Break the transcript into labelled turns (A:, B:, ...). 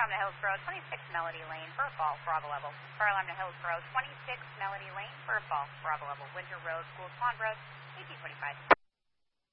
A: Alarm to Hillsborough, 26 Melody Lane, Burfall, Bravo Level. Fire alarm to Hillsborough, 26 Melody Lane, Burfall, Bravo Level. Winter Road, Gould Pond Road, 1825.